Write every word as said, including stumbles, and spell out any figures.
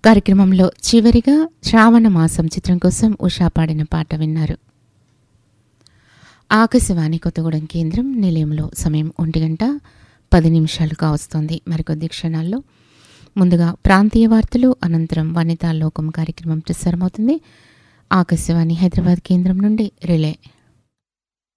కార్యక్రమంలో చివరిగా శ్రావణ మాసం చిత్రం కోసం ఉషా పాడిన పాట విన్నారు. ఆకాశవాణి కొత్తగూడెం కేంద్రం నిలయంలో సమయం ఒంటి గంట పది నిమిషాలు కావస్తోంది. మరికొద్ది క్షణాల్లో ముందుగా ప్రాంతీయ వార్తలు, అనంతరం వనితా లోకం కార్యక్రమం ప్రసారమవుతుంది. ఆకాశవాణి హైదరాబాద్ కేంద్రం నుండి రిలే.